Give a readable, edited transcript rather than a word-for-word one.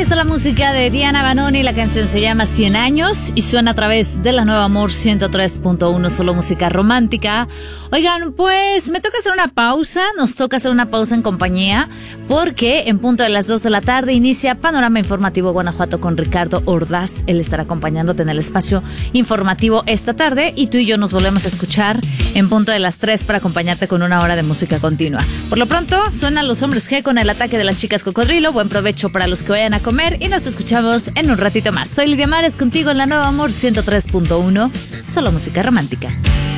está la música de Diana Banoni, la canción se llama 100 años y suena a través de la Nueva Amor 103.1, solo música romántica. Oigan, pues me toca hacer una pausa, nos toca hacer una pausa en compañía, porque en punto de las 2 de la tarde inicia Panorama Informativo Guanajuato con Ricardo Ordaz. Él estará acompañándote en el espacio informativo esta tarde y tú y yo nos volvemos a escuchar en punto de las 3 para acompañarte con una hora de música continua. Por lo pronto, suenan Los Hombres G con El Ataque de las Chicas Cocodrilo. Buen provecho para los que vayan a comer y nos escuchamos en un ratito más. Soy Lidia Mares, contigo en la Nueva Amor 103.1, solo música romántica.